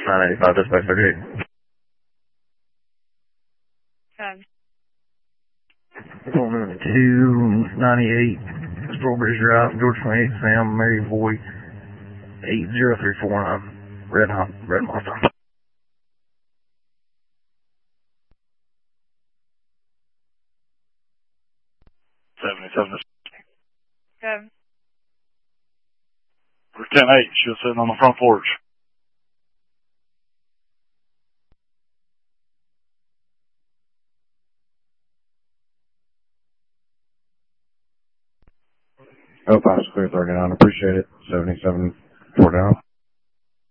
985, dispatch 38. Going to 298, Strawberry Drive, George 28, Sam, Mary Boy, 80349, Red Monster. 77. Okay. For 10-8, she was sitting on the front porch. Oh, 5 clear 39. Appreciate it. 77 4 down.